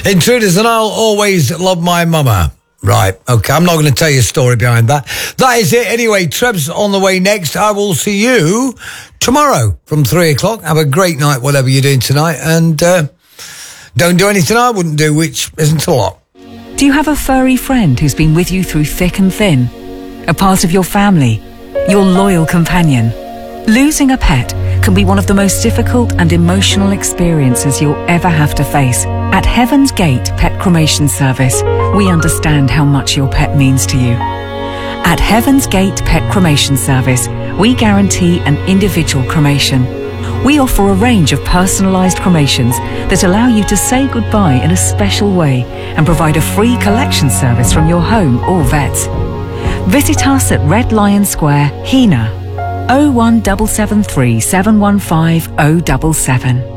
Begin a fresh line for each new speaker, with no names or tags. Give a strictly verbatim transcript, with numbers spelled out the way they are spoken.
Intruders and I'll always love my mama. Right, okay, I'm not going to tell you a story behind that. That is it. Anyway, Treb's on the way next. I will see you tomorrow from three o'clock. Have a great night, whatever you're doing tonight. And uh, don't do anything I wouldn't do, which isn't a lot.
Do you have a furry friend who's been with you through thick and thin? A part of your family? Your loyal companion? Losing a pet can be one of the most difficult and emotional experiences you'll ever have to face. At Heaven's Gate Pet Cremation Service, we understand how much your pet means to you. At Heaven's Gate Pet Cremation Service, we guarantee an individual cremation. We offer a range of personalised cremations that allow you to say goodbye in a special way and provide a free collection service from your home or vets. Visit us at Red Lion Square, Hena, oh one seven seven three, seven one five oh seven seven.